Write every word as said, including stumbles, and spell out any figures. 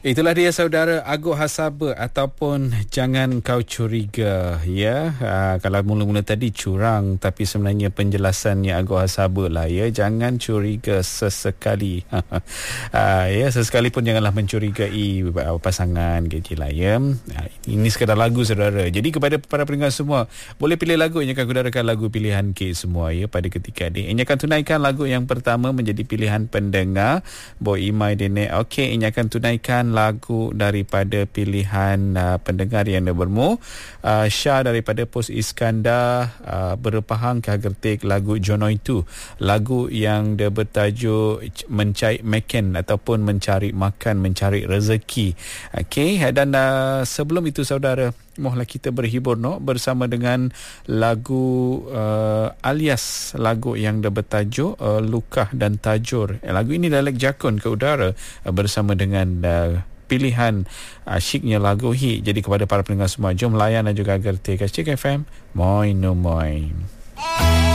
Itulah dia saudara, Agoh Hasaba ataupun Jangan Kau Curiga, ya. Aa, kalau mula-mula tadi curang, tapi sebenarnya penjelasannya Agoh Hasaba lah, ya. Jangan curiga sesekali. Aa, ya, sesekali pun janganlah mencurigai pasangan gitu lah, ya. Aa, ini sekadar lagu saudara. Jadi kepada para pendengar semua, boleh pilih lagu, Enyah akan kudarakan lagu pilihan K semua, ya, pada ketika ini. Enyah akan tunaikan lagu yang pertama menjadi pilihan pendengar Boy Imai Dene. Okey, Enyah akan tunaikan lagu daripada pilihan uh, pendengar yang bermu. uh, Syah daripada Pos Iskandar, uh, Berpahang Kagertik, lagu Jono Itu, lagu yang dia bertajuk Mencari Makan ataupun Mencari Makan, Mencari Rezeki. Okey, dan uh, sebelum itu saudara, mohonlah kita berhibur no bersama dengan lagu uh, alias lagu yang dia bertajuk uh, Lukah dan Tajur. Eh, lagu ini dialek Jakun ke udara uh, bersama dengan uh, pilihan asyiknya uh, lagu hit. Jadi kepada para pendengar semua, jom layan dan juga gerti Kacik F M. Moi no moi.